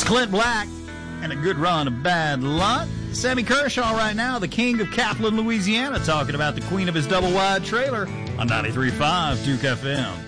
Clint Black and a good run of Bad Luck. Sammy Kershaw right now, the king of Kaplan, Louisiana, talking about the queen of his double-wide trailer on 93.5 Duke FM.